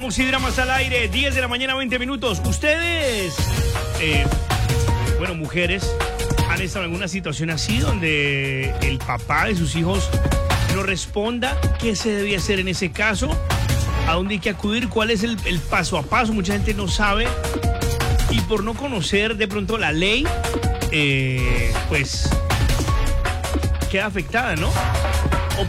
Dramas al aire, 10 de la mañana, 20 minutos. Ustedes, mujeres, han estado en alguna situación así donde el papá de sus hijos no responda. ¿Qué se debe hacer en ese caso? ¿A dónde hay que acudir? ¿Cuál es el paso a paso? Mucha gente no sabe. Y por no conocer de pronto la ley, pues queda afectada, ¿no?